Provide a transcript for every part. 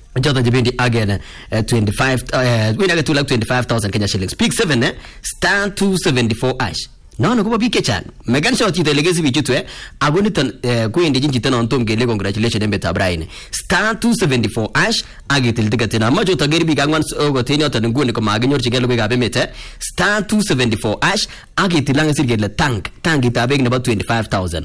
Jota jibendi again 25 win aga 25,000 Kenya shillings. Pick 7 star 274 ash. No kuba bike chan. Megan shot ite legacy bichutwe agoni tan kuende jinji tan ontom gele congratulations embeta Brian. Star 274 ash agitil tigatina majo tageri bi gangwan ogo tenyo tan ngune ko maganyor chigelo ko gabe mete. Star 274 ash agitilanga sirgele tank itabeg na 25,000.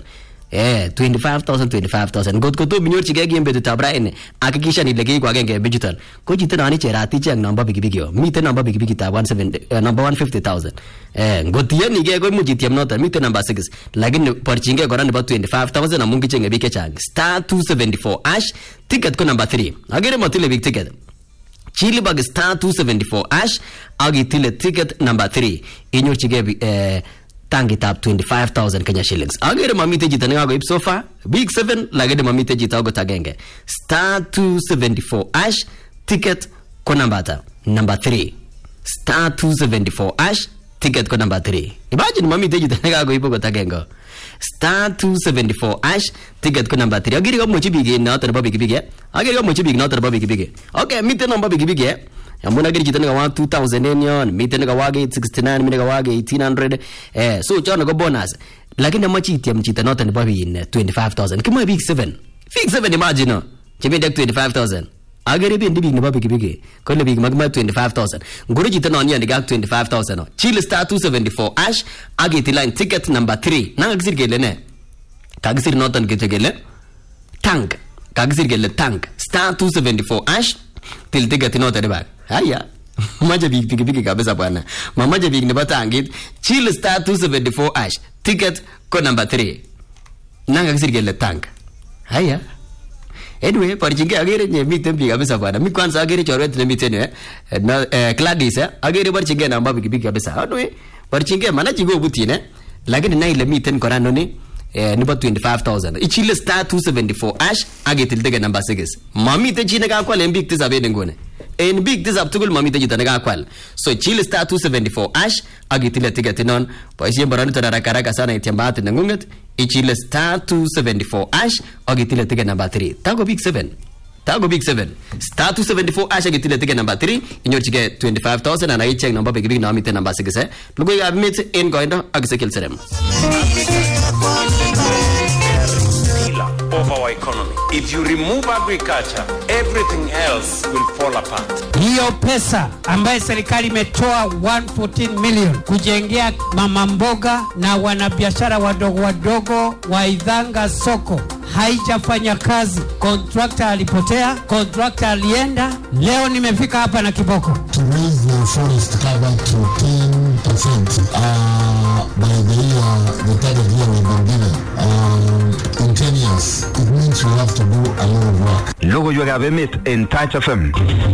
25,000 got ko to minyor chigegi embe to Brian akikisha ni legi kwa genge digital ko jita nani cherati chang number bigi yo mite number bigi ta 170 number 150,000 got ye ni ge ko mujitiam nota mite number 6 lakini parchinge ko ran about 25,000 na mungi chenge bike chang star 274 ash ticket ko number 3 agere motile big ticket chili bag star 274 ash agitile ticket number 3 inyor chige tangi tap 25,000 Kenya shillings. Agere mamite jita nga go ip so far. Big 7 lagede mamite jita go tagenge. Star 274 ash ticket ko number 3. Star 274 ash ticket ko number 3. Imagine mamite jita nga go ipo go tagenge. Star 274 ash ticket ko number 3. Agere go mochi big na tar ba big. Agere go mochi big na tar ba big. Okay, mite number big. Amuna gari jitani ga 2,000 enyon mitani ga wage 69 mina ga wage 1800 so chana go bonus lakini machi itiam chita nota ni babi in 25,000 kimo big 7 imagine chebe dek 25,000 agari bi big ni babi big ko le big magma 25,000 ngoro jitani on yandi ga 25,000 chill star 274 ash ageti line ticket number 3 nanga gisir gele ne kagisir nota ngetegele tank kagisir gele tank star 274 ash till ticket nota de bag haya maja big kabisa bwana mamaja big ne batangit chill star 274 ash ticket ko number 3 nanga kisirgele tank haya anyway parchinge agere nye mitem big kabisa bwana mi kwanza agere chorwet ne mitene Gladys agere parchinge na mbabi big kabisa anyway parchinge manaji go butine lakini na ile miten korano ni niba 25,000 ichile star 274 ash agetil tege number 6 mami te chine ka kwal big tisabe ngone en big tisab tugul mami te jitana ka kwal so ichile star 274 ash agetil tege tenon paisye barani tara karaka sana itembat ngunget ichile star 274 ash agetil tege number 3 tago big 7 star 274 ash agetil tege number 3 inyorchige 25,000 and I check number big nami te number 6 lugo ya mit en goindo agsekel serem of our economy. If you remove agriculture, everything else will fall apart. Hiyo pesa ambaye serikali imetoa 114 million kujengea mama mboga na wanabiashara wadogo wa Idhanga soko haijafanya kazi. Contractor alipotea, contractor alienda. Leo nimefika hapa na kiboko. To raise the forest cover to 10% by the year, the target year we've been given. In 10 years, it means we have to do a lot of work. Logo you have met in Touch FM.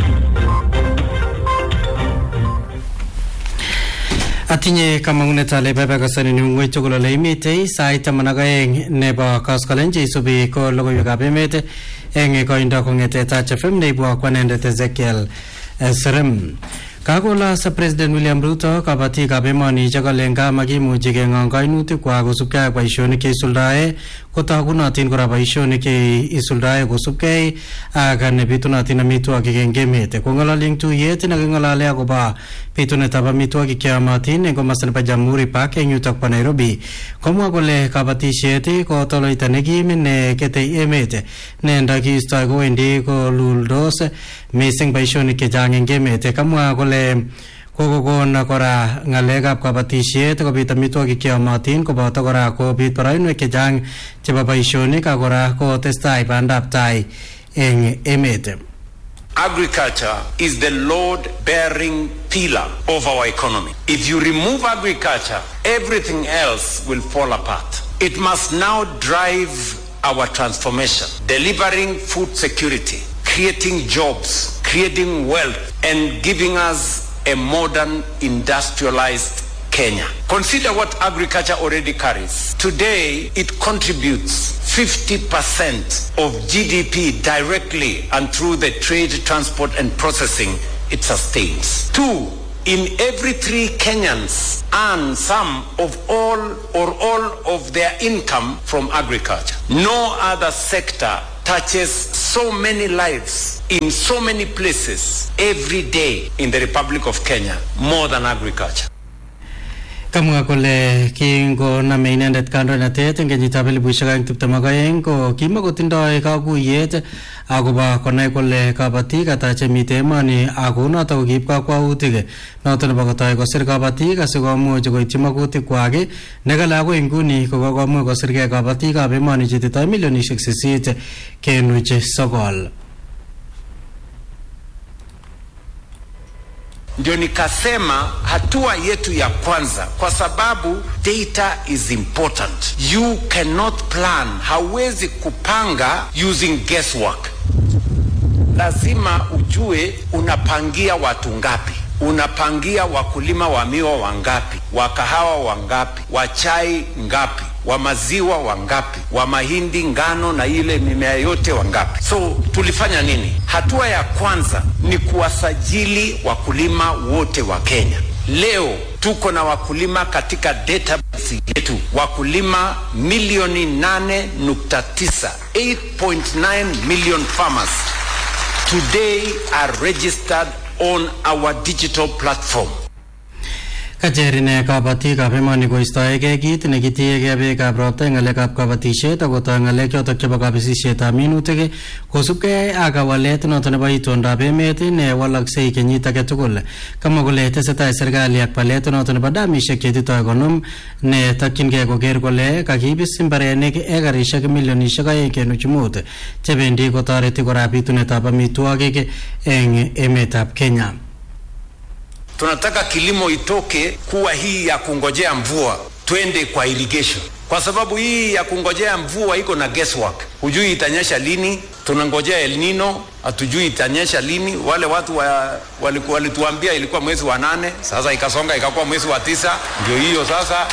Atinye kamangunet ale baba kasani ni ngwe chokolo le imite saita managa eng nebo kaskalenje isubi ko logo you have met eng ko inda ko ngete Touch FM nebo kwanende Ezekiel Serem Kagola sa President William Ruto kabati kabemoni chakalenga magimuchi keng'ang'ainutik kwa kosubkei ak boisionik cheisuldae kotagunotin kora boisionik cheisuldae kosubkei ak nebitunotin amitwogik eng emet. Kong'ololi eng tuyet neking'olole akobo bitunetab amitwogik cheyomotin eng komosta nebo Jamhuri Park eng yutok bo Nairobi komwa kole kabatisiet ko toloita nekim neketei emet ne ndakiistoi kowendi koluldos mising boisionik chechang eng emet. Kamwa kole kokokon kora ng'alekab kabatisiet kobit amitwogik cheyomotin koboto kora kobit boroinwek chechang chebo boisionik ak kora kotestai bandab tai eng emet. Agriculture is the load-bearing pillar of our economy. If you remove agriculture, everything else will fall apart. It must now drive our transformation, delivering food security, creating jobs, creating wealth, and giving us a modern industrialized Kenya. Consider what agriculture already carries. Today, it contributes 50% of GDP directly and through the trade, transport, and processing it sustains. 2, in every 3 Kenyans earn some of all or all of their income from agriculture. No other sector touches so many lives in so many places every day in the Republic of Kenya more than agriculture. Kamwa kole kingo na inendet kandoinatet eng kenyitab 2022 ko kimakotindoi kakuyet akobo konai kole kabatik ata chemite emoni ako noto ko kiib kakwautik noto nebo kotoi kosir kabatik asikomuch koityi makutik kwak nekale akoi nguni kokomuch kosirgei kabatikab emoni chetitoi milionishek 8.9. Ndio nikasema hatua yetu ya kwanza, kwa sababu data is important. You cannot plan, hauwezi kupanga using guesswork. Lazima ujue unapangia watu ngapi, unapangia wakulima wa miwa wangapi, wa kahawa wangapi, wa chai ngapi, wa maziwa wangapi, wa mahindi, ngano na ile mimea yote wangapi. So tulifanya nini? Hatua ya kwanza ni kuwasajili wakulima wote wa Kenya. Leo tuko na wakulima katika database yetu, wakulima milioni 8.9, 8.9 million farmers today are registered on our digital platform. Kacherine kabatikab emoni koistoegei kit nekitiegei beekab ropta eng ngalekab kabatisiet akotoi ngalek chotok chebo kabisisietab minutik kosubkei ak walet noto nebo itondab emet ne walaksei kenyit age tugul. Kamwa kole tesetai serikali ak palet noto nebo damishek chetitoi konom ne takyingei koker kole kakibis mbarenik ekarishek milionishek 2.5 chebendi kotoreti kora bitunetab amitwogik eng emetab Kenya. Tunataka kilimo itoke kuwa hii ya kungojea mvua twende kwa irrigation, kwa sababu hii ya kungojea mvua iko na guesswork. Hujui itanyesha lini, tunangojea El Nino, hatujui itanyesha lini. Wale watu walituambia ilikuwa mwezi wa 8, sasa ikasonga ikakuwa mwezi wa 9, ndio hiyo sasa.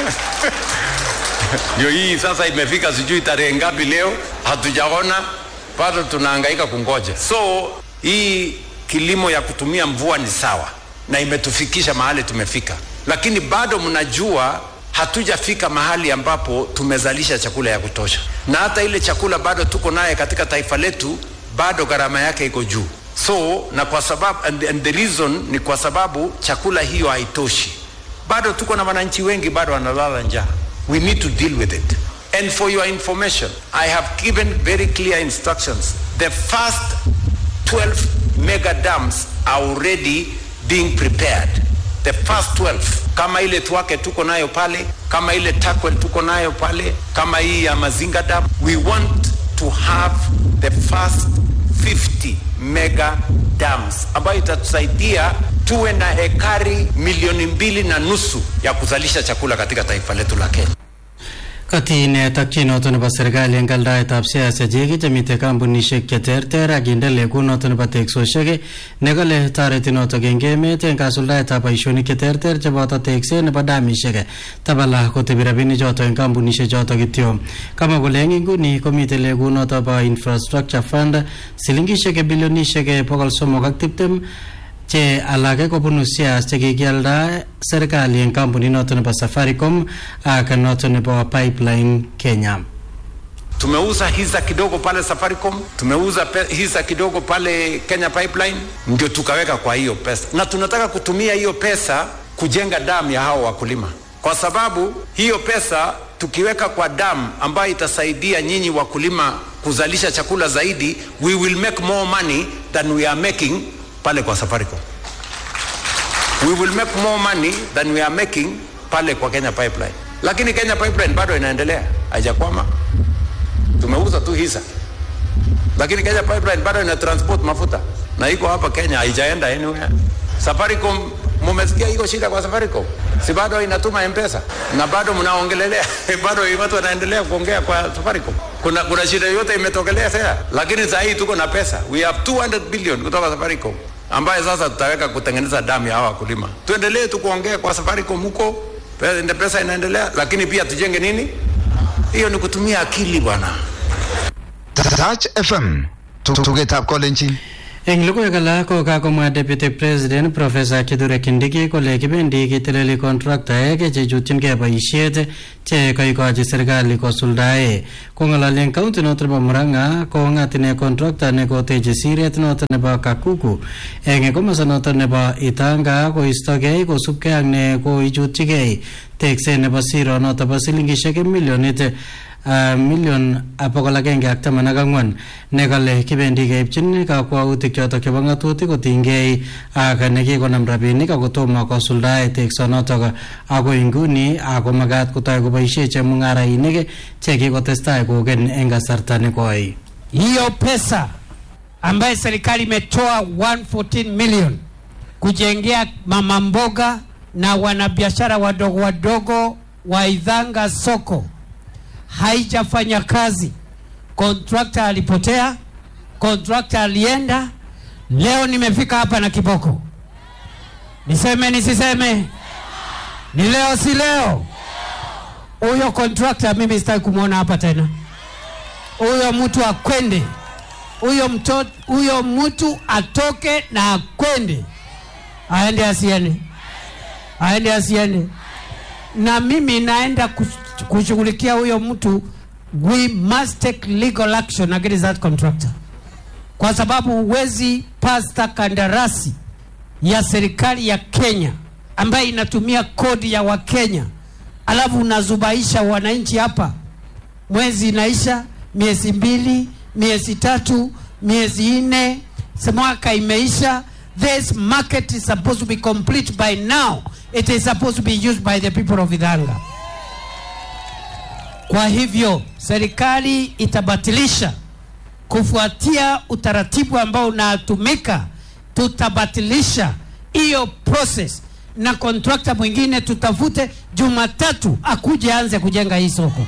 Ndio hii sasa imefika sijui tarehe ngapi leo, hatujaona, bado tunahangaika kungoja. So hii kilimo ya kutumia mvua ni sawa na imetufikisha mahali tumefika, lakini bado mnajua hatujafika mahali ambapo tumezalisha chakula ya kutosha, na hata ile chakula bado tuko naye katika taifa letu, bado gharama yake iko juu. So na kwa sababu and the reason ni kwa sababu chakula hiyo haitoshi, bado tuko na wananchi wengi bado wanalala njaa. We need to deal with it. And for your information, I have given very clear instructions. The first 12 mega dams are already being prepared. The first 12, kama ile Twake tuko nayo pale, kama ile Takwel tuko nayo pale, kama hii ya Mazinga Dam, we want to have the first 50 mega dams ambayo itatusaidia tuwe na ekari 2.5 ya kuzalisha chakula katika taifa letu la Kenya. Katine takchinoto nebo serikali eng aldaetab siasachek chemite kampunishek cheterter akinde lekunoto nebo teksosiek nekale toreti notok eng emet eng kasuldaetab boisionik cheterter cheboto tekset nebo damishek tabala kotebi rabinichoto eng kampunishek choto kityo. Kama kole eng inguni komite lekunoto bo infrastructure fund silingishek bilionishek 320 che alake kobunu sias chekikialda serikali eng kampunit noto nebo Safaricom ak noto nebo Pipeline Kenya. Tumeuza hisa kidogo pale Safaricom, tumeuza hisa kidogo pale Kenya Pipeline, ndio tukaweka kwa hiyo pesa, na tunataka kutumia hiyo pesa kujenga damu ya hao wakulima, kwa sababu hiyo pesa tukiweka kwa damu ambayo itasaidia nyinyi wakulima kuzalisha chakula zaidi, we will make more money than we are making pale kwa Safaricom. We will make more money than we are making pale kwa Kenya Pipeline. Lakini Kenya Pipeline bado inaendelea, haijakwama. Tumeuza tu hisa. Lakini Kenya Pipeline bado ina transport mafuta na iko hapa Kenya, haijaenda anywhere. Safaricom, mumesikia iko shida kwa Safaricom? Si bado inatuma M-Pesa na bado mnaongelelea bado watu wanaendelea kuongea kwa Safaricom. Kuna shida yote imetokelea sasa, lakini sasa hii tuko na pesa. We have 200 billion kutoka Safaricom ambaye sasa tutaweka kutengeneza damu ya hawa wakulima. Tuendelee tu kuongea kwa Safaricom huko, pesa inaendelea, lakini pia tujenge nini? Hiyo ni kutumia akili bwana. Touch FM tugetab kolenjin. Eng logoiwek alak ko kakomwa Deputy President Professor Kithure Kindiki kole kibendi kiteleli contractaek chechutyingei boisiet che kaikochi serikali kosuldae. Kong'alalen county noton nebo Murang'a kong'at ine contractor nekotechi siret noton nebo Kakuku eng komosta noton nebo Itanga koistogei kosubkei ak ne koichutyigei tekset nebo siro noton bo silingishek milionit million 114 nekale kibendi keipchin kakwautik chotok chebo ng'atutik kotinygei ak nekikonam rabinik akotomo kosuldae teksonotok akoi nguni ako magat kotoi koboisie chemung'arainik chekikotestai kogen eng kasarta nekoi. Hiyo pesa ambaye serikali imetoa 114 million kujengea mama mboga na wanabiashara wadogo wadogo wa Idhanga soko haijafanya kazi. Contractor alipotea, contractor alienda. Leo nimefika hapa na kiboko. Niseme nisiseme? Ni leo si leo? Huyo contractor mimi sitaki kumuona hapa tena. Huyo mtu akwende. Huyo mtu atoke na akwende. Aende asiende. Aende asiende. Na mimi naenda kushughulikia huyo mtu. We must take legal action against that contractor. Kwa sababu huwezi pasta kandarasi ya serikali ya Kenya ambayo inatumia kodi ya Wakenya, alafu unazubaisha wananchi hapa. Mwezi inaisha, miezi 2, miezi 3, miezi 4, mwaka imeisha. This market is supposed to be complete by now. It is supposed to be used by the people of Idhanga. Kwa hivyo serikali itabatilisha kufuatia utaratibu ambao unatumika. Tutabatilisha hiyo process na contractor mwingine tutafute Jumatatu akuje anze kujenga hii soko.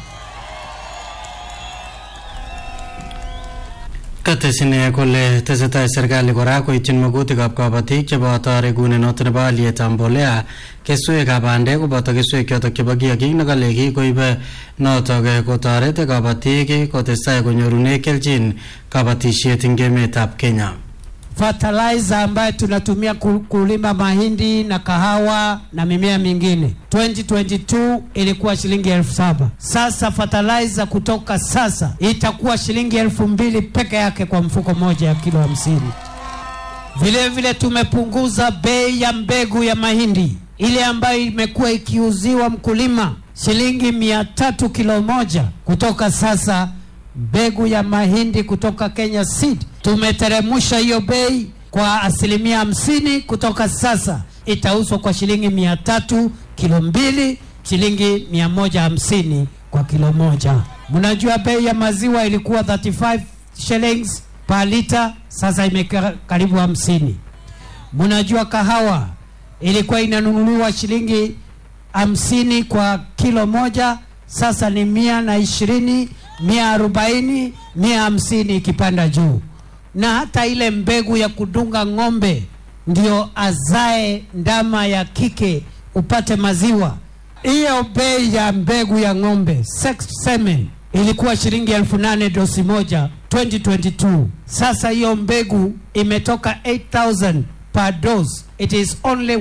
Katesine kole tesetai serikali kora koityin magutikab kabatik cheboto regunet noton nebo alyetab mbolea, keswekab bandek koboto keswek chotok chebo kiagik nekale kikoibe notok kotoret kabatik kotestai konyorune kelchin kabatisiet eng emetab Kenya. Fertilizer ambayo tunatumia kulima mahindi na kahawa na mimea mingine 2022 ilikuwa shilingi 7,000. Sasa fertilizer kutoka sasa itakuwa shilingi 2,000 peke yake kwa mfuko moja ya kilo 50. Vile vile tumepunguza bei ya mbegu ya mahindi ile ambayo imekuwa ikiuziwa mkulima shilingi 300 kilo moja. Kutoka sasa mbegu ya mahindi kutoka Kenya Seed tumeteremusha hiyo bei kwa 50%. Kutoka sasa itauzwa kwa shilingi 300 kilo 2, shilingi 150 kwa kilo moja. Mnajua bei ya maziwa ilikuwa 35 shillings per liter, sasa imekaa karibu 50. Mnajua kahawa ilikuwa inanunuliwa shilingi 50 kwa kilo moja, sasa ni 120, 140, 150 ikipanda juu. Na hata ile mbegu ya kudunga ng'ombe ndio azae ndama ya kike upate maziwa, hiyo bei ya mbegu ya ng'ombe sex semen ilikuwa shilingi 8,000 dosi moja 2022. Sasa hiyo mbegu imetoka 8,000 per dose, it is only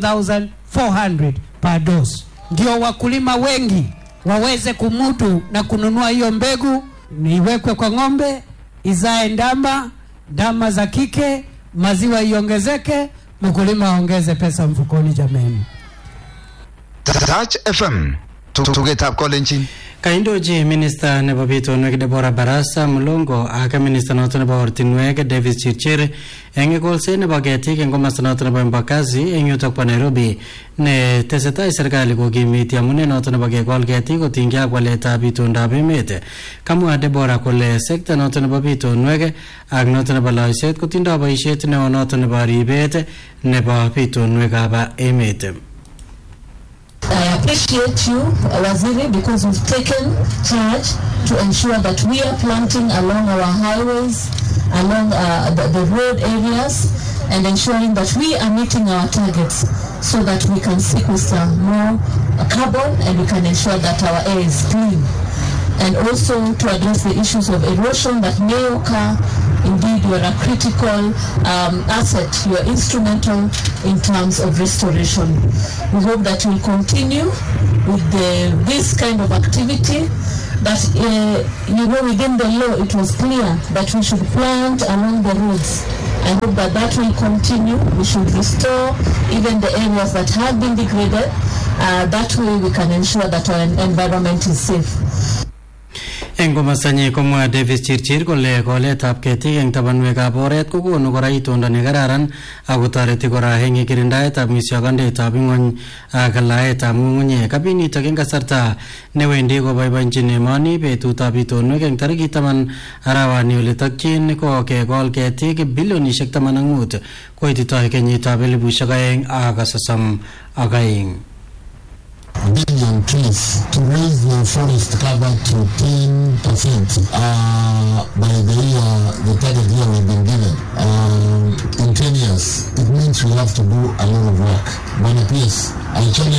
1,400 per dose. Ndio wakulima wengi waweze kumudu na kununua hiyo mbegu, niwekwe kwa ng'ombe, izae ndama za kike, maziwa iongezeke, mkulima aongeze pesa mfukoni jameni. Touch FM tugetab kolenjin. Kaindoji Minister nebo bitonwek Deborah Barasa Mulongo ak Minister noton nebo ortinwek David Chirchir eng kolset nebo ketik eng komosta noton nebo Embakasi eng yutok bo Nairobi ne tesetai serikali kokimiti amune noton nebo kekol ketik kotinygei ak waletab itondab emet. Kamwa Deborah kole sekta noton nebo bitonwek ak noton nebo loiset kotindoi boisiet neo noton nebo ribet nebo bitonwekab emet. I appreciate you, Waziri, because you've taken charge to ensure that we are planting along our highways, along the road areas, and ensuring that we are meeting our targets so that we can sequester more carbon and we can ensure that our air is clean. And also to address the issues of erosion that may occur indeed you are a critical asset. You are instrumental in terms of restoration. We hope that you will continue with this kind of activity. That within the law it was clear that we should plant along the roads. I hope that will continue. We should restore even the areas that have been degraded. That way we can ensure that our environment is safe. Engomasanye komwa Davis Chirchir kole koletab ketik eng tabanwekab oret kokonu kora itondo nekararan ako toreti kora eng kirindaetab misyokandetab ing'ony ak laetab ng'ung'unyek. Kabinitok eng kasarta newendi koboiboenjin emoni betutab itonwek eng tarikit 10 arawani ole tokyin ko kekol ketik bilionishek 15 koititoi kenyitab 2032. Billion trees to raise the forest cover to 10% by the target year we've been given. In 10 years, it means we have to do a lot of work. But please, I challenge